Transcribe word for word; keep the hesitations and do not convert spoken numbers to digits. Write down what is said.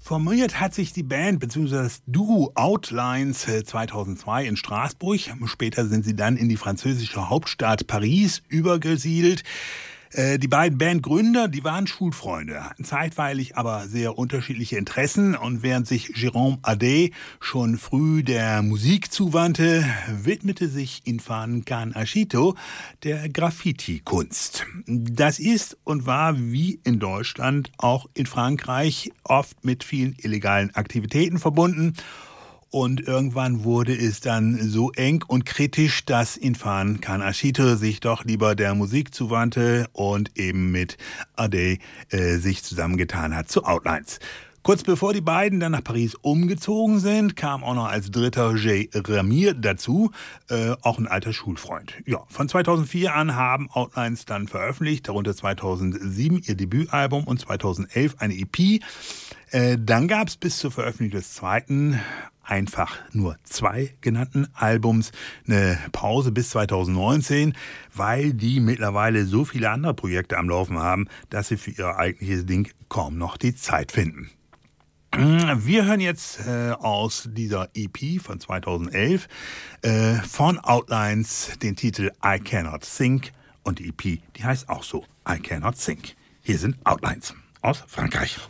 Formiert hat sich die Band bzw. das Duo Outlines zweitausendzwei in Straßburg. Später sind sie dann in die französische Hauptstadt Paris übergesiedelt. Die beiden Bandgründer, die waren Schulfreunde, hatten zeitweilig aber sehr unterschiedliche Interessen. Und während sich Jérôme Adé schon früh der Musik zuwandte, widmete sich Infan Khan Ashito der Graffiti-Kunst. Das ist und war wie in Deutschland auch in Frankreich oft mit vielen illegalen Aktivitäten verbunden. Und irgendwann wurde es dann so eng und kritisch, dass Infan Khan Ashito sich doch lieber der Musik zuwandte und eben mit Adé äh, sich zusammengetan hat zu Outlines. Kurz bevor die beiden dann nach Paris umgezogen sind, kam auch noch als dritter Jay Ramir dazu, äh, auch ein alter Schulfreund. Ja, von zweitausendvier an haben Outlines dann veröffentlicht, darunter zweitausendsieben ihr Debütalbum und zweitausendelf eine E P. Äh, dann gab es bis zur Veröffentlichung des zweiten einfach nur zwei genannten Albums eine Pause bis zweitausendneunzehn, weil die mittlerweile so viele andere Projekte am Laufen haben, dass sie für ihr eigentliches Ding kaum noch die Zeit finden. Wir hören jetzt äh, aus dieser E P von zweitausendelf äh, von Outlines den Titel I Cannot Think und die E P, die heißt auch so I Cannot Think. Hier sind Outlines aus Frankreich.